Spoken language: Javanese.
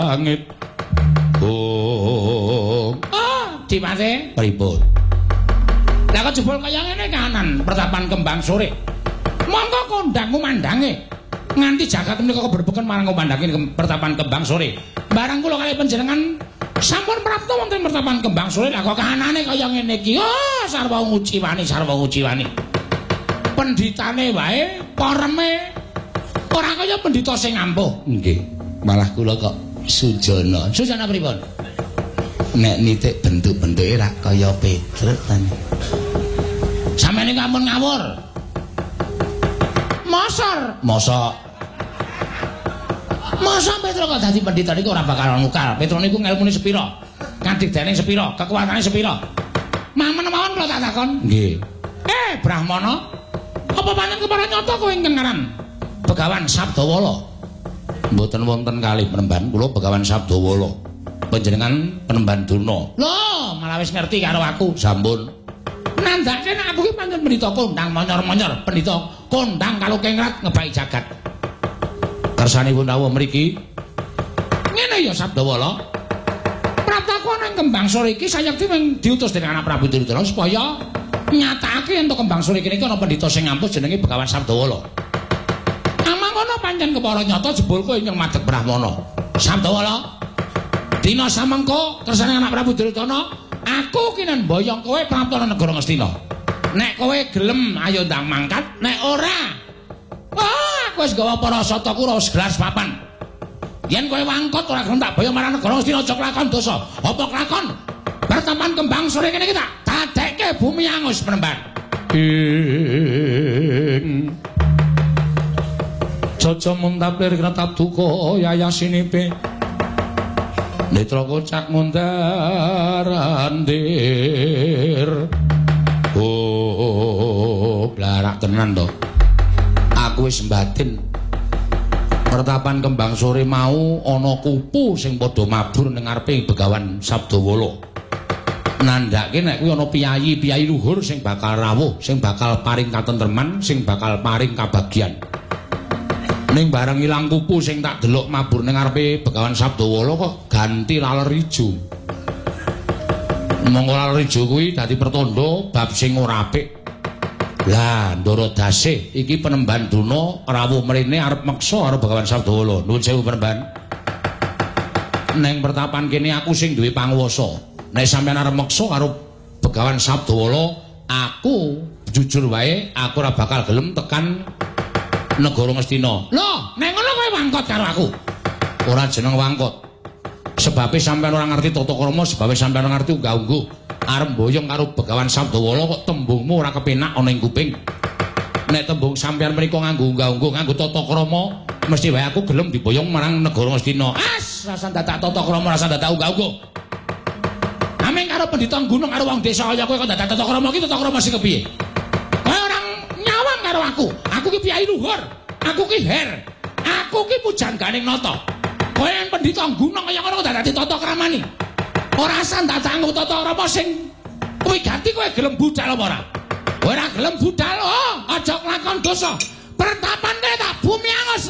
langit. Oh, Dimate pripun? lah kok jebul kaya ngene kanan pertapan kembang sore. Monggo kondang kumandange. Nganti jagat menika keberbeken marang kumandange pertapan kembang sore. Barang kula kali panjenengan sampun prapta wonten pertapan kembang sore lah kok kahanane kaya ngene iki. Oh, sarwa nguciwani, sarwa nguciwani. Penditane wae poreme ora kaya pendhita sing ampuh. Nggih. Malah kula kok sujana. Susana pripun? Nek nitik bentuk-bentuke ra kaya Petruk kan. Sampeyan iki ampun ngawur. Mosok. Masa Petruk kok dadi pendhita niku ora bakal nukal. Petruk niku ngelmune sepira? Kandigdane sepira? Kekuatane sepira? Mamen mawon kula tak takon. Nggih. Brahmana. Apa panen kepara nyata kowe ingkang ngaran Begawan Sabdawala? Mboten wonten kalih penemban kula Begawan Sabdawala. Panjenengan penemban Durna. Lho, malah wis ngerti karo aku. Sampun. Nandhake nek aku ki pancen pendhita kondang monyor-monyor, pendhita kondang kalau kengrat ngebaki jagat. Kersanipun dawuh mriki Ngene ya Sabdawala. Prataku nang kembang sore iki sayekti wing diutus dening anak Prabu Duryudana supaya nyatakake yen to kembang sore iki ana pendhita sing ngampus jenenge Begawan Sabdawala. Amangkono pancen kepara nyata jebul kowe ingkang madhep Brahmana. Sabdawala. Dina samengko kersane anak Prabu Duryudana, aku kinen boyong kowe prapta negara Ngastina. Nek kowe gelem ayo ndang mangkat, nek ora aku wis gawa para sataku ora segelas papan. Yen kowe wangkot ora gelem tak boyong marang negara Ngastina aja kelakon dosa. Apa kelakon? Pertemuan kembang sore kene iki tak dadekke bumi angus penemban. Jaja muntaplir kretap duka yayasinipe. Netra kocak mundarandir. Oh, blarak tenan to. Aku wis mbatin. Pertapan kembang sore mau ana kupu sing padha mabur ning ngarepe Begawan Sabdawala. Nandhake nek kuwi ana piyayi-piyayi luhur sing bakal rawuh, sing bakal paring katentreman, sing bakal paring kabagyan. Ning bareng ilang kupu sing tak delok mabur ning ngarepe Begawan Sabdawala kok ganti laler ijo. Monggo laler ijo kuwi dadi pertanda bab sing ora apik. Lah, Ndara Dasih iki penemban Duna rawuh mrene arep meksa karo Begawan Sabdawala. Nuwun sewu penemban. Ning pertapan kene aku sing duwe panguwasa. Nek sampeyan arep meksa karo Begawan Sabdawala, aku jujur wae aku ora bakal gelem tekan negara Ngastina. Lho, nek ngono kowe wangkot karo aku. Ora jeneng wangkot. Sebabe sampeyan ora ngerti tata krama, sebabe sampeyan ora ngerti unggah-ungguh. Arep mboyong karo Begawan Sabdawala kok tembungmu ora kepenak ana ing kuping. Nek tembung sampeyan menika nganggo unggah-ungguh, nganggo tata krama, mesti wae aku gelem diboyong marang negara Ngastina. As, rasa dadak tata krama, rasa dadak unggah-ungguh. Aming karo pendhita gunung karo wong desa kaya kowe kok dadak tata krama iki tata krama sing kepiye? Kowe orang nyawang karo aku. Aku ki piyayi luhur. Aku ki her. Aku ki pujangganing nata. Kowe yang pendhita gunung kaya ngono kok dadak ditata kramani. Ora sandadak nganggo tata krama sing kowe ganti kowe gelem budal apa ora? Kowe ora gelem budal, aja kelakon dosa. Pertapan kene tak bumi angus